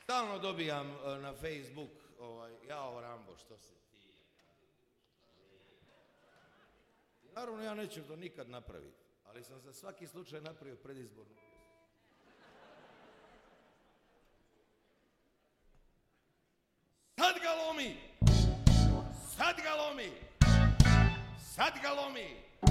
Stalno dobijam na Facebook, jao Rambo, što si ti? Naravno ja neću to nikad napraviti, ali sam za svaki slučaj napravio predizbornu pjesmu. Sad ga lomi! Sad ga lomi! Sad ga lomi!